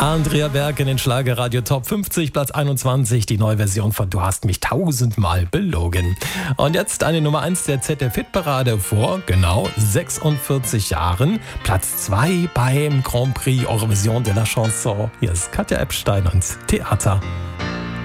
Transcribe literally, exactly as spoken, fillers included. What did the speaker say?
Andrea Berg in den Schlagerradio Top fünfzig, Platz einundzwanzig, die neue Version von Du hast mich tausendmal belogen. Und jetzt eine Nummer eins der Z D F-Hitparade vor genau sechsundvierzig Jahren. Platz zwei beim Grand Prix Eurovision de la Chanson. Hier ist Katja Epstein und Theater.